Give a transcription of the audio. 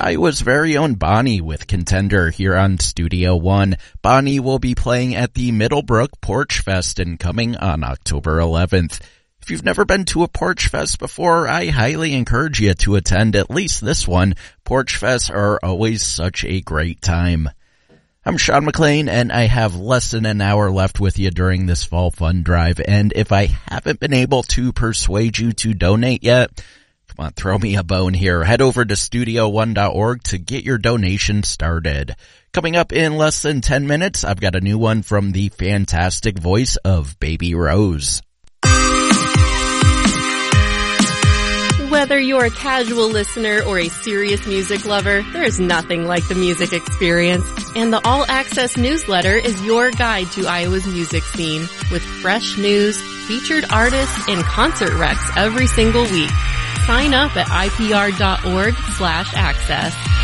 Iowa's very own Bonnie with Contender here on Studio One. Bonnie will be playing at the Middlebrook Porch Fest and coming on October 11th. If you've never been to a Porch Fest before, I highly encourage you to attend at least this one. Porch Fests are always such a great time. I'm Sean McLean, and I have less than an hour left with you during this fall fund drive, and if I haven't been able to persuade you to donate yet, come on, throw me a bone here. Head over to studio1.org to get your donation started. Coming up in less than 10 minutes, I've got a new one from the fantastic voice of Baby Rose. Whether you're a casual listener or a serious music lover, there's nothing like the music experience. And the All Access newsletter is your guide to Iowa's music scene with fresh news, featured artists, and concert recs every single week. Sign up at ipr.org/access.